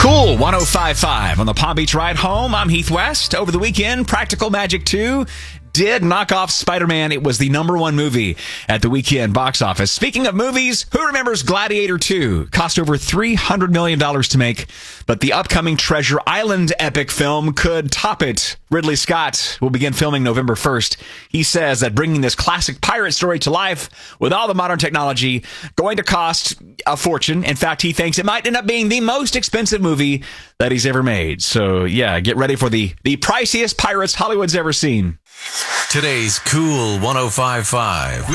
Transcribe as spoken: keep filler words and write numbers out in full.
Cool one oh five point five on the Palm Beach ride home. I'm Heath West. Over the weekend, Practical Magic two did knock off Spider-Man. It was the number one movie at the weekend box office. Speaking of movies, who remembers Gladiator two? Cost over three hundred million dollars to make, but the upcoming Treasure Island epic film could top it. Ridley Scott will begin filming November first. He says that bringing this classic pirate story to life with all the modern technology going to cost a fortune. In fact, he thinks it might end up being the most expensive movie that he's ever made. So yeah, get ready for the, the priciest pirates Hollywood's ever seen. Today's Cool one oh five point five.